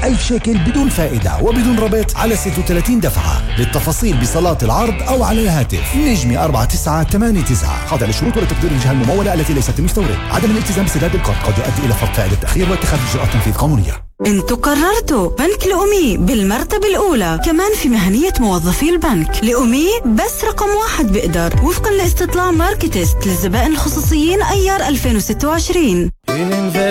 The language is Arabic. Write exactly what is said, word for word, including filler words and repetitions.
ألف شيكل بدون فائدة وبدون ربط على ستة وثلاثين دفعة. للتفاصيل بصالات العرض أو على الهاتف نجمة أربعة تسعة ثمانية تسعة. خاضع للشروط ولا تقدير الجهة الممولة التي ليست المستورد. عدم الالتزام بسداد القرض قد يؤدي إلى فرض فائدة تأخير واتخاذ إجراءات تنفيذ قانونية. انتوا قررتوا بنك لأمي بالمرتبة الأولى، كمان في مهنية موظفي البنك. لأمي بس رقم واحد بقدر وفقا لاستطلاع ماركتست للزبائن الخصوصيين أيار ألفين وستة وعشرين.